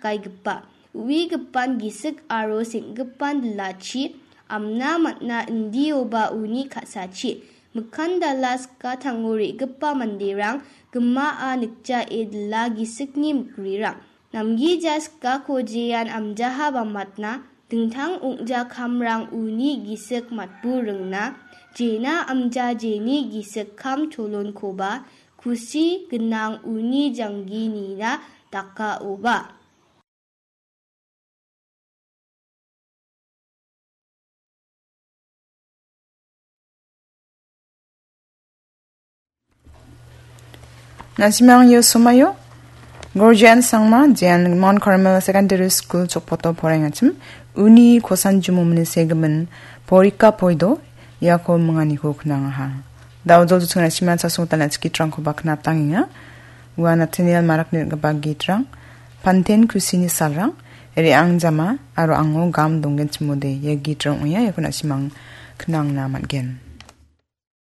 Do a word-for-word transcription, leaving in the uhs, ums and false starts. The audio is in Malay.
kaigpa. Uwi gapan gisik aro sing gapan lachi amna matna indio ba uni kasachi. Mekandalas ka tanguri gapa mandirang gema a nikja edla gisikni mukrirang. Namgi jas ka kojian amjaha bamatna dengtang ungja kamrang uni gisik matburengna jena amja jeni gisik kam cholon koba kusi genang uni janggi nina taka oba. Nasimang yo sumayo Gorjian sangma jian Mount Carmel Secondary School chokpoto porengachim uni kosan jumumni segmen porika poido yako mangani ko knangaha daudol tsuna siman sasu talanski trangko bakna tanginga wa Nathaniel marakni gabagi trang panten kusini salrang eri angjama aro ango gam dongen chmode yegi trong uya yakuna simang knang na matgen